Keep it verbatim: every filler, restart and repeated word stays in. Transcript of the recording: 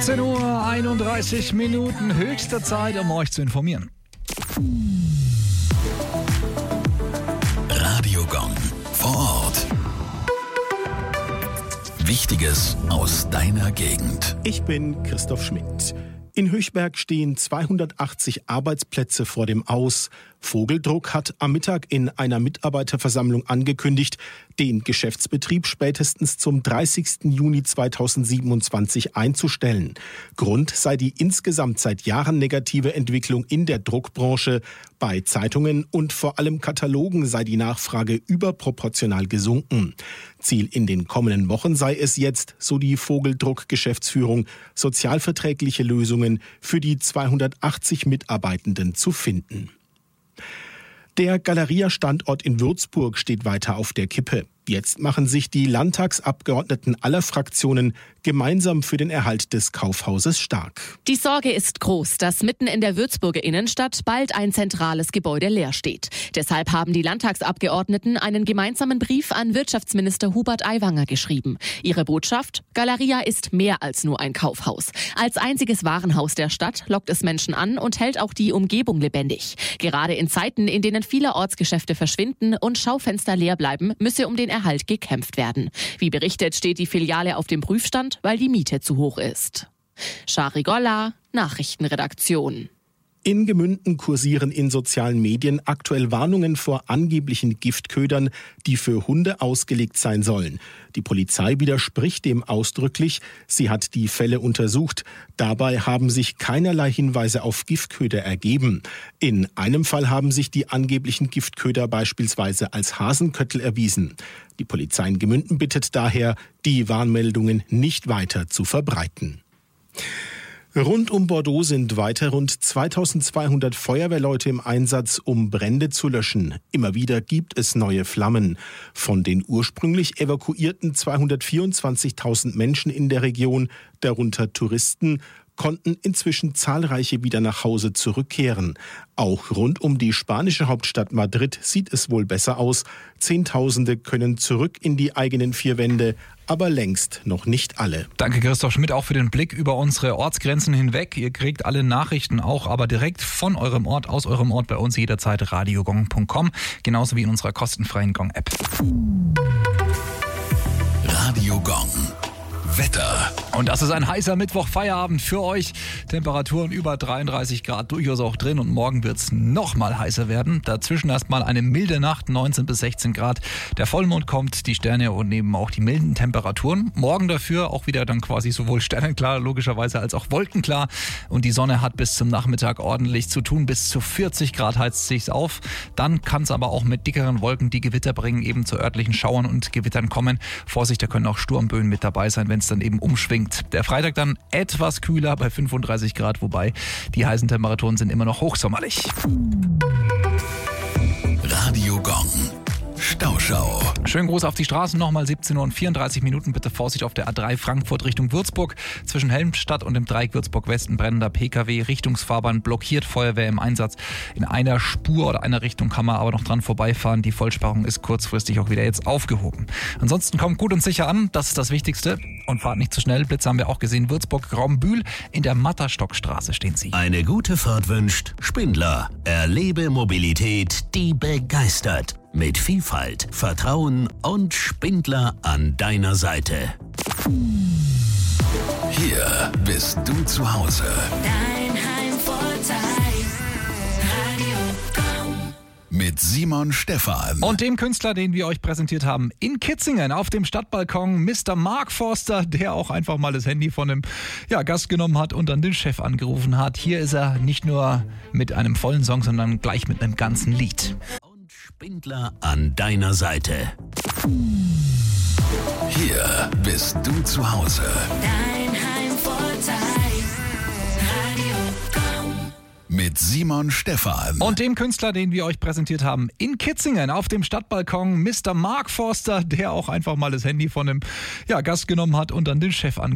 zehn Uhr einunddreißig Minuten, höchste Zeit, um euch zu informieren. Radio Gong vor Ort. Wichtiges aus deiner Gegend. Ich bin Christoph Schmidt. In Höchberg stehen zweihundertachtzig Arbeitsplätze vor dem Aus. Vogeldruck hat am Mittag in einer Mitarbeiterversammlung angekündigt, den Geschäftsbetrieb spätestens zum dreißigsten Juni zweitausendsiebenundzwanzig einzustellen. Grund sei die insgesamt seit Jahren negative Entwicklung in der Druckbranche. Bei Zeitungen und vor allem Katalogen sei die Nachfrage überproportional gesunken. Ziel in den kommenden Wochen sei es jetzt, so die Vogeldruck-Geschäftsführung, sozialverträgliche Lösungen für die zweihundertachtzig Mitarbeitenden zu finden. Der Galeria-Standort in Würzburg steht weiter auf der Kippe. Jetzt machen sich die Landtagsabgeordneten aller Fraktionen gemeinsam für den Erhalt des Kaufhauses stark. Die Sorge ist groß, dass mitten in der Würzburger Innenstadt bald ein zentrales Gebäude leer steht. Deshalb haben die Landtagsabgeordneten einen gemeinsamen Brief an Wirtschaftsminister Hubert Aiwanger geschrieben. Ihre Botschaft: Galeria ist mehr als nur ein Kaufhaus. Als einziges Warenhaus der Stadt lockt es Menschen an und hält auch die Umgebung lebendig. Gerade in Zeiten, in denen viele Ortsgeschäfte verschwinden und Schaufenster leer bleiben, müsse um den Erhalt gekämpft werden. Wie berichtet, steht die Filiale auf dem Prüfstand, weil die Miete zu hoch ist. Shari Golla, Nachrichtenredaktion. In Gemünden kursieren in sozialen Medien aktuell Warnungen vor angeblichen Giftködern, die für Hunde ausgelegt sein sollen. Die Polizei widerspricht dem ausdrücklich. Sie hat die Fälle untersucht. Dabei haben sich keinerlei Hinweise auf Giftköder ergeben. In einem Fall haben sich die angeblichen Giftköder beispielsweise als Hasenköttel erwiesen. Die Polizei in Gemünden bittet daher, die Warnmeldungen nicht weiter zu verbreiten. Rund um Bordeaux sind weiter rund zweitausendzweihundert Feuerwehrleute im Einsatz, um Brände zu löschen. Immer wieder gibt es neue Flammen. Von den ursprünglich evakuierten zweihundertvierundzwanzigtausend Menschen in der Region, darunter Touristen, konnten inzwischen zahlreiche wieder nach Hause zurückkehren. Auch rund um die spanische Hauptstadt Madrid sieht es wohl besser aus. Zehntausende können zurück in die eigenen vier Wände, aber längst noch nicht alle. Danke Christoph Schmidt auch für den Blick über unsere Ortsgrenzen hinweg. Ihr kriegt alle Nachrichten auch, aber direkt von eurem Ort, aus eurem Ort bei uns jederzeit radiogong punkt com, genauso wie in unserer kostenfreien Gong-App. Radio Gong. Wetter. Und das ist ein heißer Mittwoch-Feierabend für euch. Temperaturen über dreiunddreißig Grad durchaus auch drin und morgen wird es noch mal heißer werden. Dazwischen erstmal eine milde Nacht, neunzehn bis sechzehn Grad. Der Vollmond kommt, die Sterne und eben auch die milden Temperaturen. Morgen dafür auch wieder dann quasi sowohl sternenklar logischerweise als auch wolkenklar. Und die Sonne hat bis zum Nachmittag ordentlich zu tun. Bis zu vierzig Grad heizt sich's auf. Dann kann es aber auch mit dickeren Wolken, die Gewitter bringen, eben zu örtlichen Schauern und Gewittern kommen. Vorsicht, da können auch Sturmböen mit dabei sein, wenn es dann eben umschwingt. Der Freitag dann etwas kühler bei fünfunddreißig Grad, wobei die heißen Temperaturen sind immer noch hochsommerlich. Radio Gong. Stauschau. Schönen Gruß auf die Straßen nochmal, siebzehn Uhr und vierunddreißig Minuten. Bitte Vorsicht auf der A drei Frankfurt Richtung Würzburg. Zwischen Helmstadt und dem Dreieck Würzburg-Westen brennender P K W. Richtungsfahrbahn blockiert, Feuerwehr im Einsatz. In einer Spur oder einer Richtung kann man aber noch dran vorbeifahren. Die Vollsperrung ist kurzfristig auch wieder jetzt aufgehoben. Ansonsten kommt gut und sicher an, das ist das Wichtigste. Und fahrt nicht zu schnell. Blitze haben wir auch gesehen. Würzburg, Raumbühl, in der Matterstockstraße stehen sie. Eine gute Fahrt wünscht Spindler. Erlebe Mobilität, die begeistert. Mit Vielfalt, Vertrauen und Spindler an deiner Seite. Hier bist du zu Hause. Dein Heimvorteil. Radio Gong. Mit Simon Stephan. Und dem Künstler, den wir euch präsentiert haben, in Kitzingen auf dem Stadtbalkon, Mister Mark Forster, der auch einfach mal das Handy von einem ja, Gast genommen hat und dann den Chef angerufen hat. Hier ist er nicht nur mit einem vollen Song, sondern gleich mit einem ganzen Lied. Spindler an deiner Seite. Hier bist du zu Hause. Dein Heimvorteil. Radio Gong. Mit Simon Stephan. Und dem Künstler, den wir euch präsentiert haben, in Kitzingen auf dem Stadtbalkon, Mister Mark Forster, der auch einfach mal das Handy von einem ja, Gast genommen hat und dann den Chef angerufen hat.